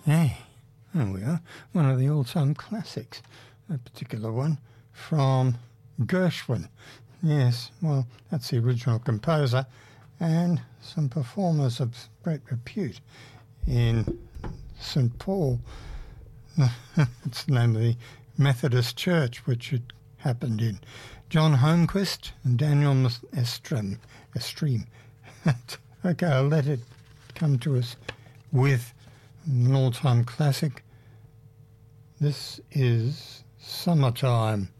Hey, there we are. One of the all-time classics, a particular one from Gershwin. Yes, well, that's the original composer, and some performers of great repute in St. Paul. It's the name of the Methodist Church, which it happened in. John Holmquist and Daniel Estrem. Okay, I'll let it come to us with an all-time classic. This is Summertime.